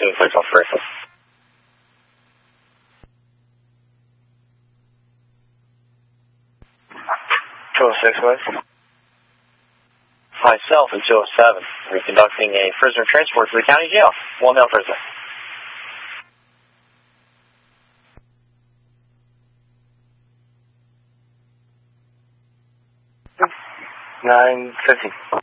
Team, please operation. 206 West. Myself and 207. We're conducting a prisoner transport to the county jail. One male prisoner. 950.